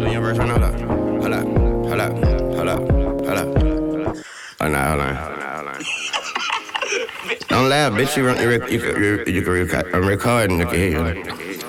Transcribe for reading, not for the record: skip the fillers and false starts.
Doing your verse right now, hold up. Hold on. Don't laugh, bitch. I'm recording. I can hear you.